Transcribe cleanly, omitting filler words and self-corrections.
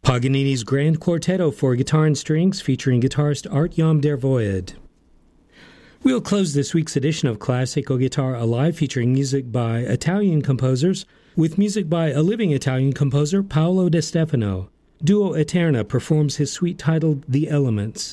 Paganini's Grand Quartetto for guitar and strings featuring guitarist Art-Jan der Void. We'll close this week's edition of Classical Guitar Alive featuring music by Italian composers with music by a living Italian composer, Paolo De Stefano. Duo Eterna performs his suite titled The Elements.